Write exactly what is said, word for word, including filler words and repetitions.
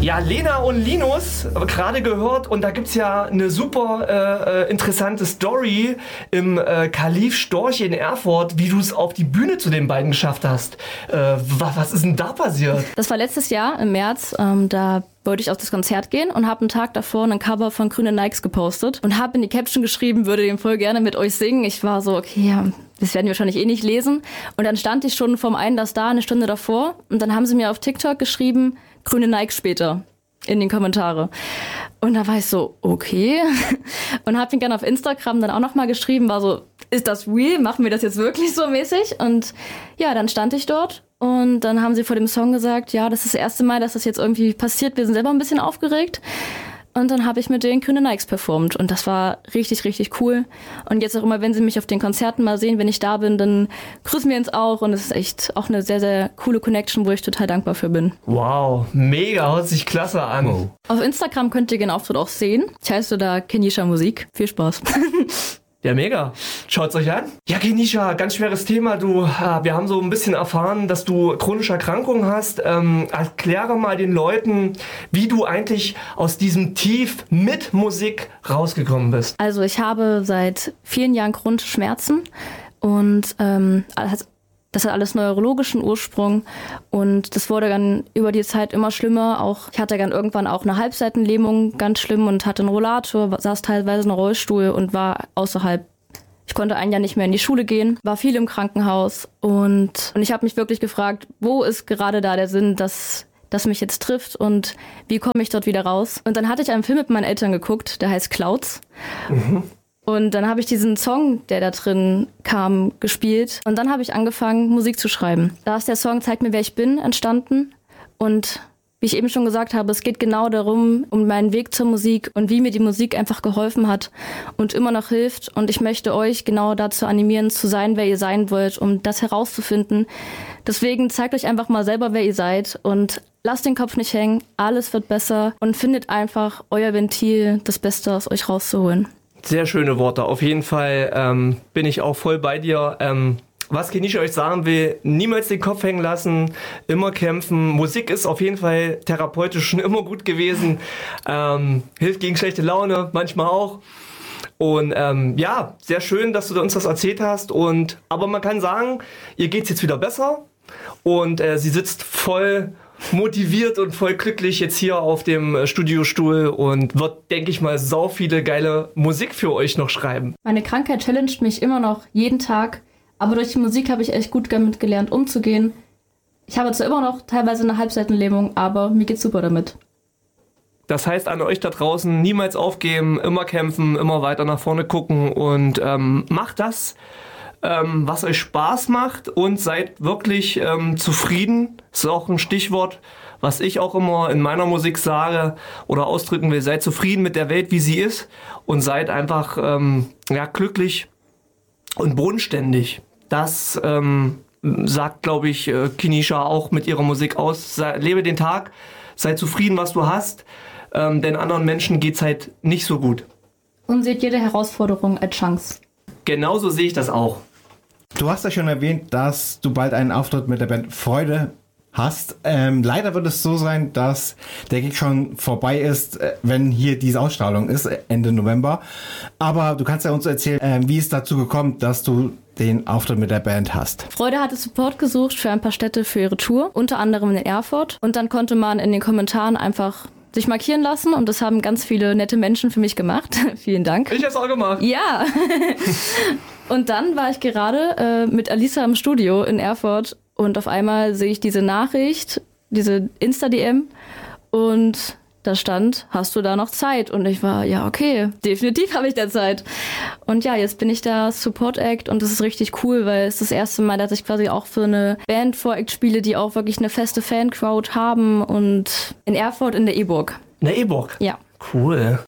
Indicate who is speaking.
Speaker 1: Ja, Lena und Linus, gerade gehört, und da gibt's ja eine super äh, interessante Story im äh, Kalif Storch in Erfurt, wie du es auf die Bühne zu den beiden geschafft hast. Äh, was, was ist denn da passiert?
Speaker 2: Das war letztes Jahr im März, ähm, da wollte ich auf das Konzert gehen und habe einen Tag davor ein Cover von Grüne Nikes gepostet und habe in die Caption geschrieben, würde den voll gerne mit euch singen. Ich war so, okay, ja, das werden die wahrscheinlich eh nicht lesen. Und dann stand ich schon vorm Einlass da, eine Stunde davor, und dann haben sie mir auf TikTok geschrieben, Grüne Nikes später in den Kommentare. Und da war ich so, okay. Und habe ihn gerne auf Instagram dann auch nochmal geschrieben, war so, ist das real? Machen wir das jetzt wirklich so mäßig? Und ja, dann stand ich dort und dann haben sie vor dem Song gesagt, ja, das ist das erste Mal, dass das jetzt irgendwie passiert. Wir sind selber ein bisschen aufgeregt. Und dann habe ich mit denen Grüne Nikes performt und das war richtig, richtig cool. Und jetzt auch immer, wenn sie mich auf den Konzerten mal sehen, wenn ich da bin, dann grüßen wir uns auch und es ist echt auch eine sehr, sehr coole Connection, wo ich total dankbar für bin.
Speaker 1: Wow, mega, hört sich klasse an. Wow.
Speaker 2: Auf Instagram könnt ihr den Auftritt auch sehen. Ich heiße da Kenisha Musik. Viel Spaß.
Speaker 1: Ja, mega. Schaut's euch an. Ja, Kenisha, ganz schweres Thema. Du, äh, wir haben so ein bisschen erfahren, dass du chronische Erkrankungen hast. Ähm, erkläre mal den Leuten, wie du eigentlich aus diesem Tief mit Musik rausgekommen bist.
Speaker 2: Also ich habe seit vielen Jahren chronische Schmerzen und ähm, das hat alles neurologischen Ursprung und das wurde dann über die Zeit immer schlimmer. Auch ich hatte dann irgendwann auch eine Halbseitenlähmung, ganz schlimm, und hatte einen Rollator, saß teilweise in einem Rollstuhl und war außerhalb. Ich konnte ein Jahr nicht mehr in die Schule gehen, war viel im Krankenhaus und, und ich habe mich wirklich gefragt, wo ist gerade da der Sinn, dass das mich jetzt trifft und wie komme ich dort wieder raus? Und dann hatte ich einen Film mit meinen Eltern geguckt, der heißt Clouds. Mhm. Und dann habe ich diesen Song, der da drin kam, gespielt. Und dann habe ich angefangen, Musik zu schreiben. Da ist der Song Zeig mir, wer ich bin entstanden. Und wie ich eben schon gesagt habe, es geht genau darum, um meinen Weg zur Musik und wie mir die Musik einfach geholfen hat und immer noch hilft. Und ich möchte euch genau dazu animieren, zu sein, wer ihr sein wollt, um das herauszufinden. Deswegen zeigt euch einfach mal selber, wer ihr seid und lasst den Kopf nicht hängen. Alles wird besser und findet einfach euer Ventil, das Beste aus euch rauszuholen.
Speaker 1: Sehr schöne Worte. Auf jeden Fall ähm, bin ich auch voll bei dir. Ähm, was Kenisha euch sagen will, niemals den Kopf hängen lassen, immer kämpfen. Musik ist auf jeden Fall therapeutisch schon immer gut gewesen. Ähm, hilft gegen schlechte Laune, manchmal auch. Und ähm, ja, sehr schön, dass du uns das erzählt hast. Und aber man kann sagen, ihr geht's jetzt wieder besser. Und äh, sie sitzt voll motiviert und voll glücklich jetzt hier auf dem Studiostuhl und wird, denke ich mal, sau viele geile Musik für euch noch schreiben.
Speaker 2: Meine Krankheit challenged mich immer noch jeden Tag, aber durch die Musik habe ich echt gut damit gelernt, umzugehen. Ich habe zwar immer noch teilweise eine Halbseitenlähmung, aber mir geht's super damit.
Speaker 1: Das heißt an euch da draußen, niemals aufgeben, immer kämpfen, immer weiter nach vorne gucken und ähm, macht das, Ähm, was euch Spaß macht und seid wirklich ähm, zufrieden. Das ist auch ein Stichwort, was ich auch immer in meiner Musik sage oder ausdrücken will. Seid zufrieden mit der Welt, wie sie ist und seid einfach ähm, ja, glücklich und bodenständig. Das ähm, sagt, glaube ich, Kenisha auch mit ihrer Musik aus. Sei, lebe den Tag, sei zufrieden, was du hast, ähm, denn anderen Menschen geht's halt nicht so gut.
Speaker 2: Und seht jede Herausforderung als Chance.
Speaker 1: Genauso sehe ich das auch.
Speaker 3: Du hast ja schon erwähnt, dass du bald einen Auftritt mit der Band Freude hast. Ähm, leider wird es so sein, dass der Gig schon vorbei ist, wenn hier diese Ausstrahlung ist, Ende November. Aber du kannst ja uns erzählen, äh, wie es dazu gekommen, dass du den Auftritt mit der Band hast.
Speaker 2: Freude hatte Support gesucht für ein paar Städte für ihre Tour, unter anderem in Erfurt. Und dann konnte man in den Kommentaren einfach sich markieren lassen und das haben ganz viele nette Menschen für mich gemacht. Vielen Dank.
Speaker 1: Ich hab's auch gemacht.
Speaker 2: Ja. Und dann war ich gerade äh, mit Alisa im Studio in Erfurt und auf einmal sehe ich diese Nachricht, diese Insta-D M und da stand, hast du da noch Zeit? Und ich war, ja okay, definitiv habe ich da Zeit. Und ja, jetzt bin ich da Support-Act und das ist richtig cool, weil es ist das erste Mal, dass ich quasi auch für eine Band Vor-Act spiele, die auch wirklich eine feste Fan-Crowd haben und in Erfurt in der E-Burg.
Speaker 1: In der E-Burg?
Speaker 2: Ja.
Speaker 1: Cool.